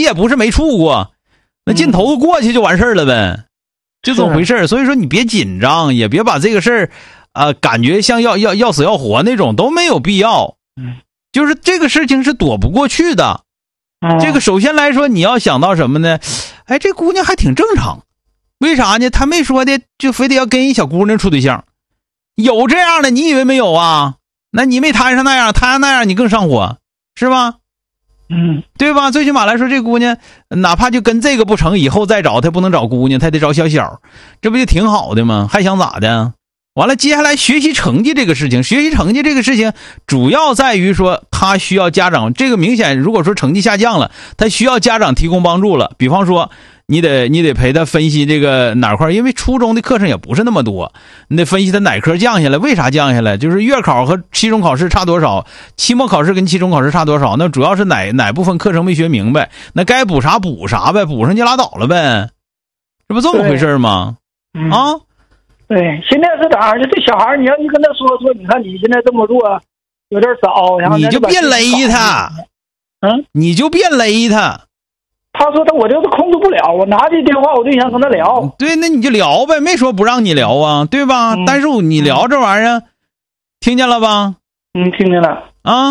也不是没处过，那劲头子过去就完事儿了呗，就这么回事儿。所以说你别紧张，也别把这个事儿感觉像要死要活那种，都没有必要。就是这个事情是躲不过去的。这个首先来说，你要想到什么呢？哎，这姑娘还挺正常，为啥呢？她没说的就非得要跟一小姑娘处对象，有这样的，你以为没有啊？那你没摊上那样，摊上那样你更上火，是吧？对吧？最起码来说，这姑娘哪怕就跟这个不成，以后再找她不能找姑娘，她得找小小，这不就挺好的吗？还想咋的？完了，接下来学习成绩这个事情，学习成绩这个事情主要在于说他需要家长，这个明显如果说成绩下降了，他需要家长提供帮助了。比方说你得陪他分析这个哪块，因为初中的课程也不是那么多，你得分析他哪科降下来，为啥降下来，就是月考和期中考试差多少，期末考试跟期中考试差多少，那主要是哪部分课程没学明白，那该补啥补啥呗，补上就拉倒了呗，这不这么回事吗？ 对，现在是咋？就这小孩，你要一跟他说，你看你现在这么做有点早，然后你就别勒他，你就别勒他。 他说我就是控制不了，我拿这电话我就想跟他聊。 对，那你就聊呗，没说不让你聊啊，对吧？但是你聊这玩意儿，听见了吧？ 听见了。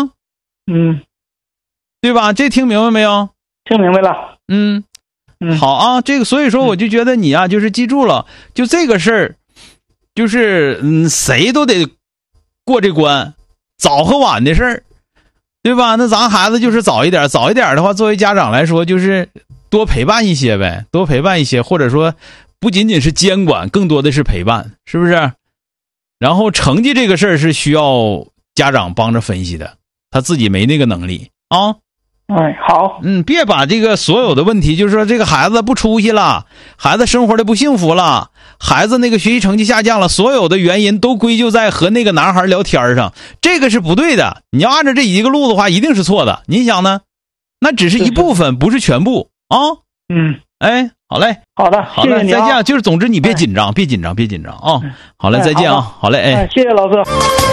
对吧？这听明白没有？ 听明白了。 好啊，这个所以说我就觉得你啊，就是记住了，就这个事儿。就是谁都得过这关，早和晚的事儿，对吧？那咱孩子就是早一点的话，作为家长来说，就是多陪伴一些呗，多陪伴一些，或者说不仅仅是监管，更多的是陪伴，是不是？然后成绩这个事儿是需要家长帮着分析的，他自己没那个能力啊。 好。 别把这个所有的问题，就是说这个孩子不出息了，孩子生活的不幸福了，孩子那个学习成绩下降了，所有的原因都归咎在和那个男孩聊天上，这个是不对的。你要按照这一个路的话，一定是错的。您想呢？那只是一部分，不是全部啊。好嘞， 好的， 好嘞，再见。就是总之你别紧张，别紧张啊。好嘞，再见啊。好嘞， 谢谢老师。